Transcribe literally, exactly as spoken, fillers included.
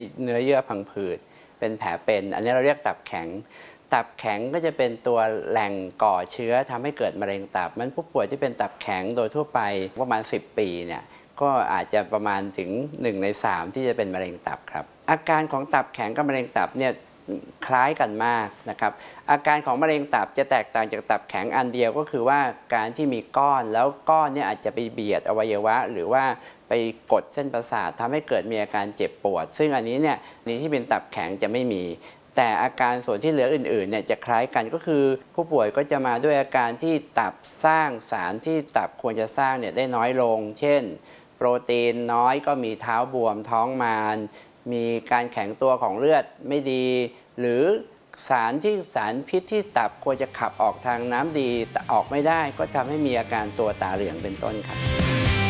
เนื้อเยื่อพังผืดเป็นแผลเป็นอันนี้เราเรียกตับแข็งตับแข็งก็จะเป็นตัวแหล่งก่อเชื้อทำให้เกิดมะเร็งตับมันผู้ป่วยที่เป็นตับแข็งโดยทั่วไปประมาณสิบปีเนี่ยก็อาจจะประมาณถึงหนึ่งในสามที่จะเป็นมะเร็งตับครับอาการของตับแข็งกับมะเร็งตับเนี่ยคล้ายกันมากนะครับอาการของมะเร็งตับจะแตกต่างจากตับแข็งอันเดียวก็คือว่าการที่มีก้อนแล้วก้อนเนี่ยอาจจะไปเบียดอวัยวะหรือว่าไปกดเส้นประสาททำให้เกิดมีอาการเจ็บปวดซึ่งอันนี้เนี่ยนี่ที่เป็นตับแข็งจะไม่มีแต่อาการส่วนที่เหลืออื่นๆเนี่ยจะคล้ายกันก็คือผู้ป่วยก็จะมาด้วยอาการที่ตับสร้างสารที่ตับควรจะสร้างเนี่ยได้น้อยลงเช่นโปรตีนน้อยก็มีเท้าบวมท้องมารมีการแข็งตัวของเลือดไม่ดีหรือสารที่สารพิษที่ตับควรจะขับออกทางน้ำดีแต่ออกไม่ได้ก็ทำให้มีอาการตัวตาเหลืองเป็นต้นครับ